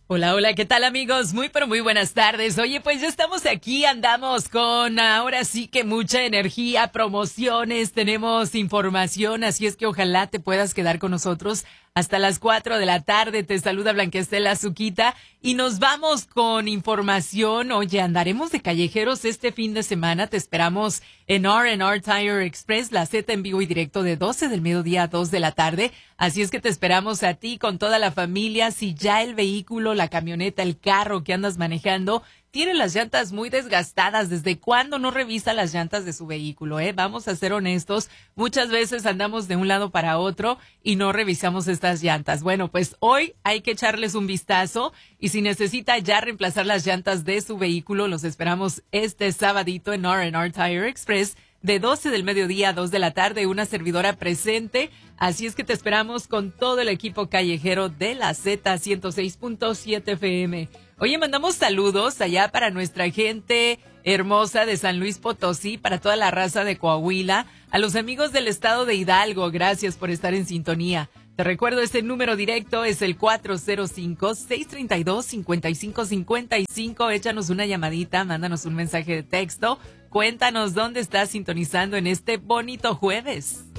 Hola, hola, ¿qué tal amigos? Muy pero muy buenas tardes. Oye, pues ya estamos aquí, andamos con ahora sí que mucha energía, promociones, tenemos información, así es que ojalá te puedas quedar con nosotros hasta las 4 de la tarde. Te saluda Blanca Estela Azuquita y nos vamos con información. Oye, andaremos de callejeros este fin de semana, te esperamos en R&R Tire Express, la Z en vivo y directo de 12 del mediodía a 2 de la tarde. Así es que te esperamos a ti con toda la familia. Si ya el vehículo, la camioneta, el carro que andas manejando tiene las llantas muy desgastadas, ¿desde cuándo no revisa las llantas de su vehículo? Vamos a ser honestos, muchas veces andamos de un lado para otro y no revisamos estas llantas. Bueno, pues hoy hay que echarles un vistazo y si necesita ya reemplazar las llantas de su vehículo, los esperamos este sabadito en R&R Tire Express de 12 del mediodía a 2 de la tarde, una servidora presente. Así es que te esperamos con todo el equipo callejero de la Z 106.7 FM. Oye, mandamos saludos allá para nuestra gente hermosa de San Luis Potosí, para toda la raza de Coahuila, a los amigos del estado de Hidalgo, gracias por estar en sintonía. Te recuerdo, este número directo es el 405-632-5555. Échanos una llamadita, mándanos un mensaje de texto. Cuéntanos dónde estás sintonizando en este bonito jueves.